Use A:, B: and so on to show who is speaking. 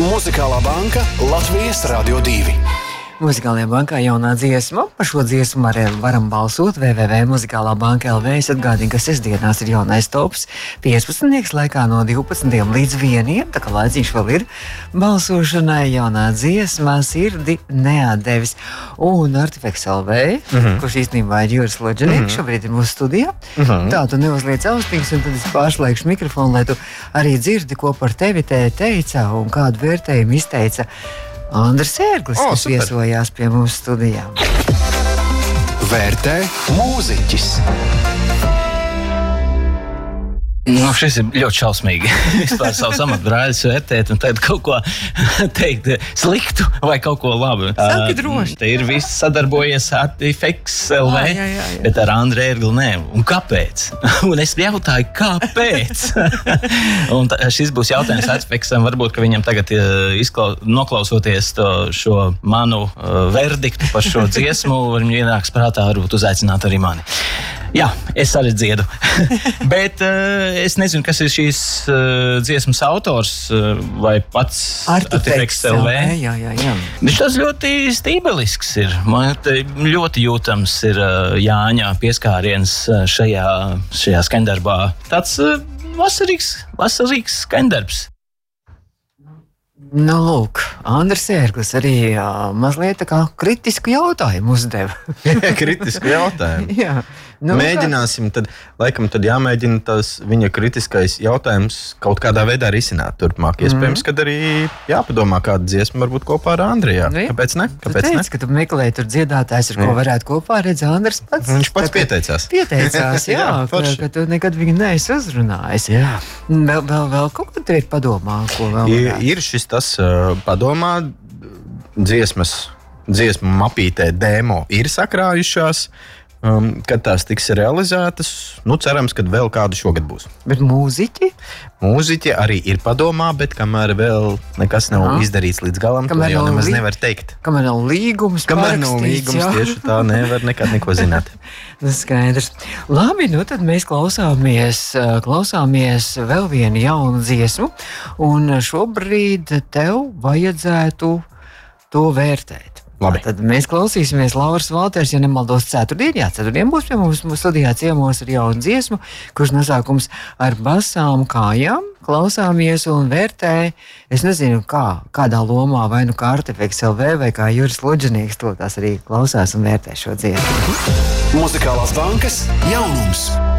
A: Muzikālā banka Latvijas Radio 2.
B: Muzikālajā bankā jaunā dziesma. Par šo dziesmu arī varam balsot www.muzikālābanka.lv. Es atgādinu, ka sestdienās ir jaunais tops 15. laikā no 12. līdz 1. Tā kā laiciņš vēl ir balsošanai. Jaunā dziesma Sirdi neatdevis. Un Artifeks LV, kurš īstenībā ir Juris Loģenieks, šobrīd ir mūsu studijā. Tā, tu neuzliec austiņas, un tad es pārslēgšu mikrofonu, lai tu arī dzirdi, ko par tevi teica un kādu vērtējumu izteica Andris Ērglis, kas viesojās pie mums studijā.
A: Vērtē mūziķis.
C: Nu, šis ir ļoti šausmīgi. Vispār savus amatbrāļus vērtēt un tad kaut ko teikt sliktu vai kaut ko labu.
B: Saki droši.
C: Te ir viss sadarbojies Artifeks LV, bet ar Andru Ērgli nē. Un kāpēc? Un es jautāju, kāpēc? Un šis būs jautājums Artifeksam. Varbūt, ka viņam tagad noklausoties šo manu verdiktu par šo dziesmu, viņam ienāks prātā varbūt uzaicināt arī mani. Jā, es arī dziedu. Bet es nezinu, kas ir šīs dziesmas autors vai pats Artifeks LV.
B: Jā.
C: Viņš tas ļoti stibelisks ir. Man ļoti jūtams ir Jāņa pieskāriens šajā skandarbā. Tāds vasarīgs skandarbs.
B: Nu, lūk, Andris Ērglis arī mazliet tā kā kritisku jautājumu uzdeva.
D: Kritisku jautājumu?
B: Jā. Nu,
D: mēģināsim, tad jāmēģina tas viņa kritiskais jautājums kaut kādā veidā risināt turpmāk. Iespējams, kad arī jāpadomā kāda dziesma varbūt kopā ar Andriju. Kāpēc ne?
B: Tu teici, ka tu meklēji tur dziedātājs, ar ko varētu kopā redz Andris pats.
D: Viņš pats pieteicās.
B: Jā, ka tu nekad viņu neesi uzrunājis. Jā. Vēl kaut ko tev ir padomā, ko vēl varētu?
D: Ir šis tas padomā, dziesmu mapītē demo ir sakrājušās. Kad tās tiks realizētas, cerams, ka vēl kāda šogad būs.
B: Bet mūziķi?
D: Mūziķi arī ir padomā, bet kamēr vēl nekas nav izdarīts līdz galam, to jau nemaz nevar teikt.
B: Kamēr nav līgums parakstīts,
D: tieši tā nevar nekad neko zināt.
B: Skaidrs. Labi, tad mēs klausāmies vēl vienu jaunu dziesmu, un šobrīd tev vajadzētu to vērtēt.
D: Labi.
B: Tad mēs klausīsimies Lauras Valters, ja nemaldos ceturtdien būs pie mums studijā ciemos ar jaunu dziesmu, kurš nosākums ar basām kājām. Klausāmies un vērtē, es nezinu, kādā lomā, vai nu kā Artifeks LV, vai kā Juris Loģenieks, to tās arī klausās un vērtē šo dziesmu.
A: Muzikālās bankas jaunums.